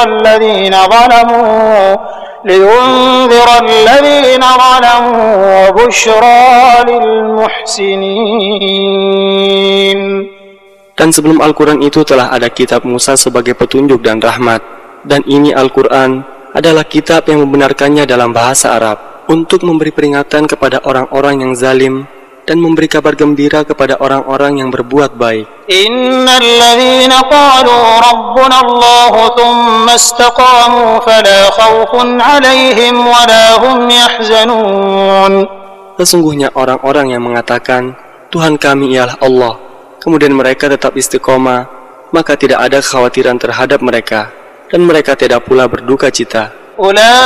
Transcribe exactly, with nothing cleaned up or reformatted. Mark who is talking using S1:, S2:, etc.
S1: الذين ظلموا لينذر الذين ظلموا وبشرى للمحسنين.
S2: Dan sebelum Al-Quran itu telah ada kitab Musa sebagai petunjuk dan rahmat. Dan ini Al-Quran adalah kitab yang membenarkannya dalam bahasa Arab untuk memberi peringatan kepada orang-orang yang zalim dan memberi kabar gembira kepada orang-orang yang berbuat baik.
S1: Innal ladzina qalu rabbuna Allah thumma istaqamu fala khaufun 'alaihim wala hum yahzanun.
S2: Sesungguhnya orang-orang yang mengatakan Tuhan kami ialah Allah, kemudian mereka tetap istiqomah, maka tidak ada kekhawatiran terhadap mereka dan mereka tidak pula berduka cita.